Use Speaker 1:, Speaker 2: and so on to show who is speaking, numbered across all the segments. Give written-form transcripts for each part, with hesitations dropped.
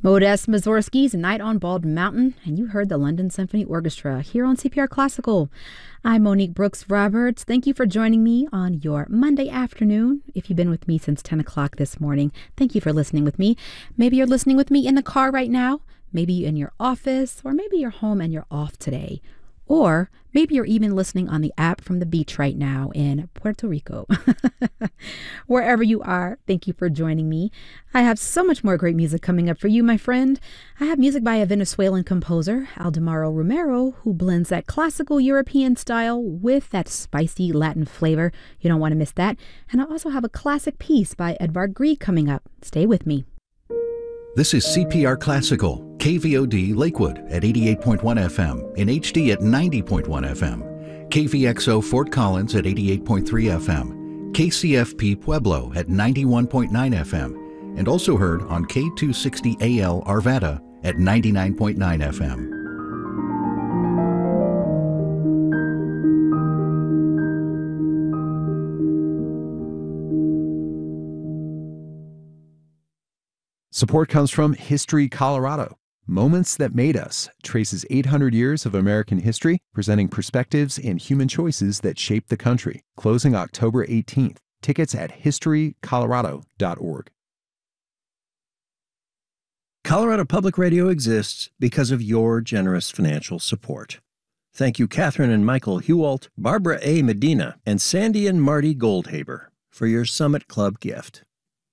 Speaker 1: Modest Mussorgsky's Night on Bald Mountain, and you heard the London Symphony Orchestra here on CPR Classical. I'm Monique Brooks Roberts. Thank you for joining me on your Monday afternoon. If you've been with me since 10 o'clock this morning, thank you for listening with me. Maybe you're listening with me in the car right now, maybe in your office, or maybe you're home and you're off today. Or maybe you're even listening on the app from the beach right now in Puerto Rico. Wherever you are, thank you for joining me. I have so much more great music coming up for you, my friend. I have music by a Venezuelan composer, Aldemaro Romero, who blends that classical European style with that spicy Latin flavor. You don't want to miss that. And I also have a classic piece by Edvard Grieg coming up. Stay with me.
Speaker 2: This is CPR Classical, KVOD Lakewood at 88.1 FM, in HD at 90.1 FM, KVXO Fort Collins at 88.3 FM, KCFP Pueblo at 91.9 FM, and also heard on K260AL Arvada at 99.9 FM.
Speaker 3: Support comes from History Colorado. Moments That Made Us traces 800 years of American history, presenting perspectives and human choices that shaped the country. Closing October 18th. Tickets at historycolorado.org.
Speaker 4: Colorado Public Radio exists because of your generous financial support. Thank you, Catherine and Michael Hewalt, Barbara A. Medina, and Sandy and Marty Goldhaber for your Summit Club gift.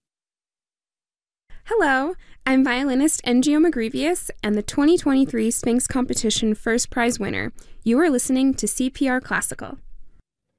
Speaker 5: Hello, I'm violinist Ngio Magrivius and the 2023 Sphinx Competition First Prize winner. You are listening to CPR Classical.